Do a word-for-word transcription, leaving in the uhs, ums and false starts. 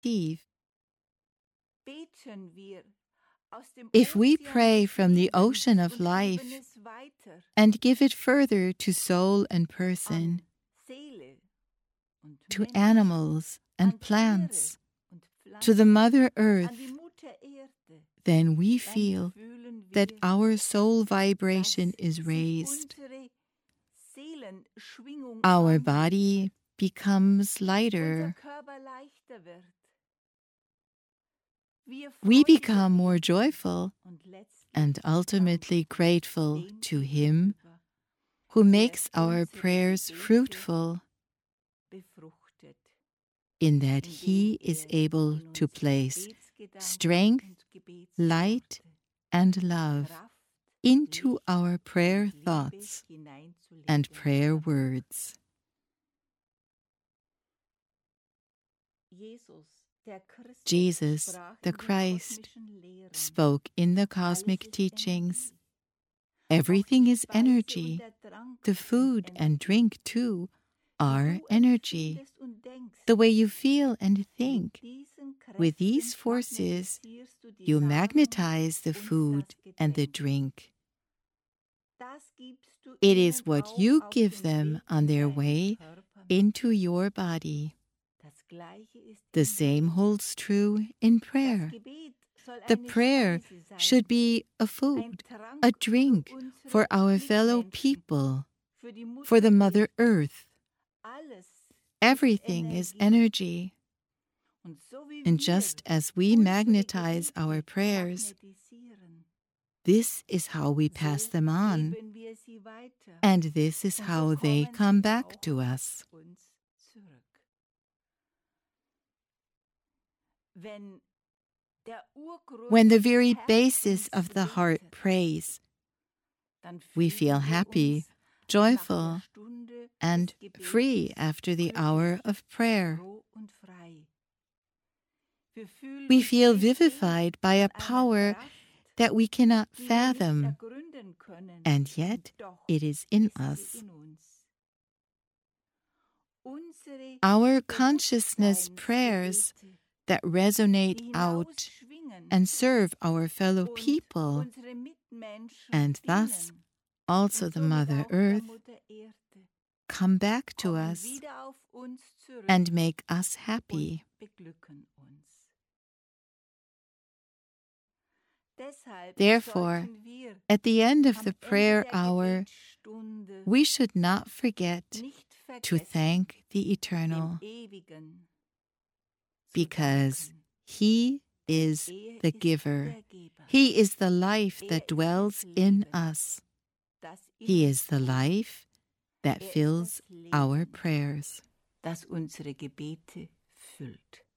receive. If we pray from the ocean of life and give it further to soul and person, to animals and plants, to the Mother Earth, then we feel that our soul vibration is raised. Our body becomes lighter. We become more joyful and ultimately grateful to Him who makes our prayers fruitful, in that He is able to place strength, light, and love into our prayer thoughts and prayer words. Jesus, the Christ, spoke in the cosmic teachings. Everything is energy. The food and drink, too, are energy. The way you feel and think. With these forces, you magnetize the food and the drink. It is what you give them on their way into your body. The same holds true in prayer. The prayer should be a food, a drink for our fellow people, for the Mother Earth. Everything is energy. And just as we magnetize our prayers, this is how we pass them on, and this is how they come back to us. When the very basis of the heart prays, we feel happy, joyful, and free after the hour of prayer. We feel vivified by a power that we cannot fathom, and yet it is in us. Our consciousness prayers that resonate out and serve our fellow people, and thus also the Mother Earth, come back to us and make us happy. Therefore, at the end of the prayer hour, we should not forget to thank the Eternal, because He is the giver. He is the life that dwells in us. He is the life that fills our prayers. Das unsere Gebete füllt.